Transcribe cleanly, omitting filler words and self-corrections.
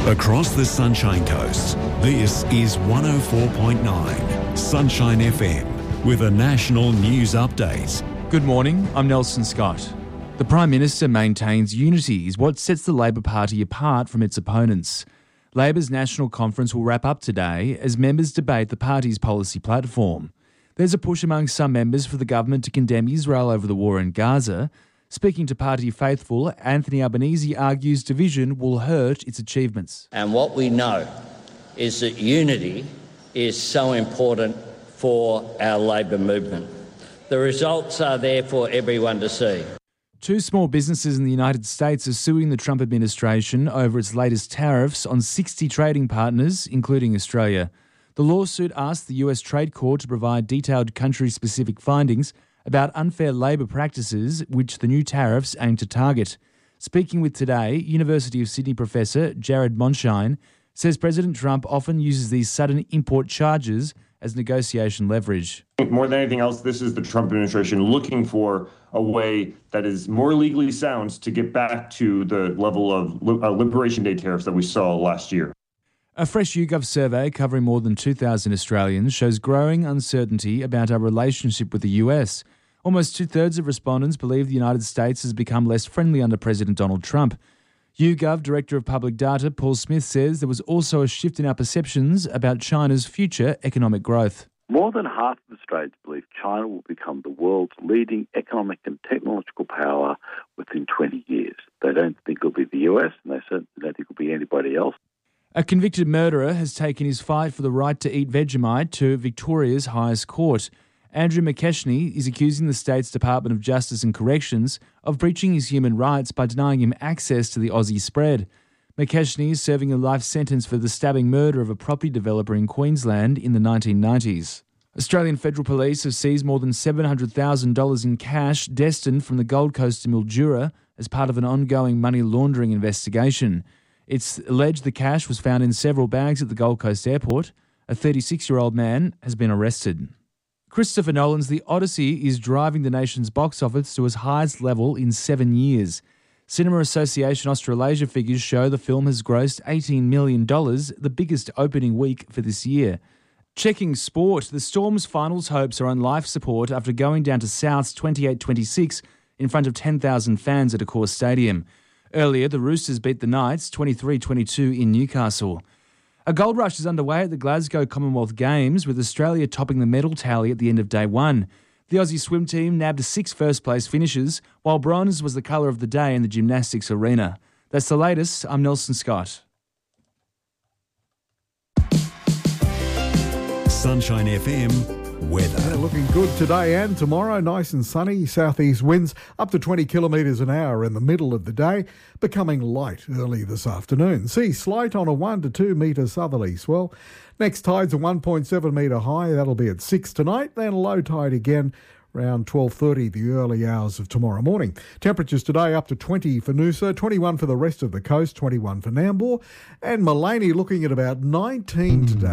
Across the Sunshine Coast, this is 104.9 Sunshine FM with a national news update. Good morning, I'm Nelson Scott. The Prime Minister maintains unity is what sets the Labor Party apart from its opponents. Labor's National Conference will wrap up today as members debate the party's policy platform. There's a push among some members for the government to condemn Israel over the war in Gaza. Speaking to party faithful, Anthony Albanese argues division will hurt its achievements. And what we know is that unity is so important for our Labor movement. The results are there for everyone to see. Two small businesses in the United States are suing the Trump administration over its latest tariffs on 60 trading partners, including Australia. The lawsuit asked the US Trade Court to provide detailed country-specific findings about unfair labour practices which the new tariffs aim to target. Speaking with Today, University of Sydney professor Jared Monshine says President Trump often uses these sudden import charges as negotiation leverage. More than anything else, this is the Trump administration looking for a way that is more legally sound to get back to the level of Liberation Day tariffs that we saw last year. A fresh YouGov survey covering more than 2,000 Australians shows growing uncertainty about our relationship with the US. Almost two-thirds of respondents believe the United States has become less friendly under President Donald Trump. YouGov Director of Public Data Paul Smith says there was also a shift in our perceptions about China's future economic growth. More than half of Australians believe China will become the world's leading economic and technological power within 20 years. They don't think it'll be the US, and they certainly don't think it'll be anybody else. A convicted murderer has taken his fight for the right to eat Vegemite to Victoria's highest court. Andrew McKechnie is accusing the state's Department of Justice and Corrections of breaching his human rights by denying him access to the Aussie spread. McKechnie is serving a life sentence for the stabbing murder of a property developer in Queensland in the 1990s. Australian Federal Police have seized more than $700,000 in cash destined from the Gold Coast to Mildura as part of an ongoing money laundering investigation. It's alleged the cash was found in several bags at the Gold Coast airport. A 36-year-old man has been arrested. Christopher Nolan's The Odyssey is driving the nation's box office to its highest level in 7 years. Cinema Association Australasia figures show the film has grossed $18 million, the biggest opening week for this year. Checking sport, the Storm's finals hopes are on life support after going down to South's 28-26 in front of 10,000 fans at Accor Stadium. Earlier, the Roosters beat the Knights 23-22 in Newcastle. A gold rush is underway at the Glasgow Commonwealth Games, with Australia topping the medal tally at the end of day one. The Aussie swim team nabbed 6 first-place finishes, while bronze was the colour of the day in the gymnastics arena. That's the latest. I'm Nelson Scott. Sunshine FM weather. Yeah, looking good today and tomorrow. Nice and sunny. Southeast winds up to 20 kilometres an hour in the middle of the day, becoming light early this afternoon. Sea slight on a 1 to 2 metre southerly swell. Next tide's a 1.7 metre high. That'll be at 6 tonight. Then low tide again around 12:30 the early hours of tomorrow morning. Temperatures today up to 20 for Noosa, 21 for the rest of the coast, 21 for Nambour, and Maleny looking at about 19 today.